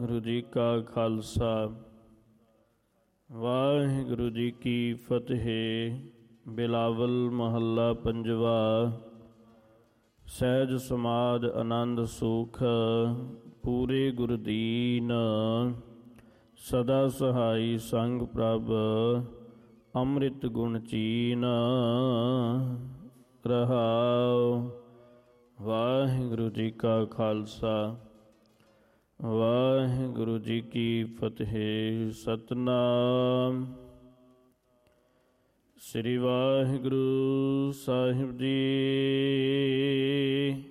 ਗੁਰੂ ਜੀ ਕਾ ਖਾਲਸਾ ਵਾਹਿਗੁਰੂ ਜੀ ਕੀ ਫਤਿਹ। ਬਿਲਾਵਲ ਮਹੱਲਾ ਪੰਜਵਾ। ਸਹਿਜ ਸਮਾਧ ਆਨੰਦ ਸੁਖ ਪੂਰੇ ਗੁਰਦੀਨ, ਸਦਾ ਸਹਾਈ ਸੰਗ ਪ੍ਰਭ ਅੰਮ੍ਰਿਤ ਗੁਣ ਚੀਨ। ਰਹਾਉ। ਵਾਹਿਗੁਰੂ ਜੀ ਕਾ ਖਾਲਸਾ ਵਾਹਿਗੁਰੂ ਜੀ ਕੀ ਫਤਿਹ। ਸਤਿਨਾਮ ਸ੍ਰੀ ਵਾਹਿਗੁਰੂ ਸਾਹਿਬ ਜੀ।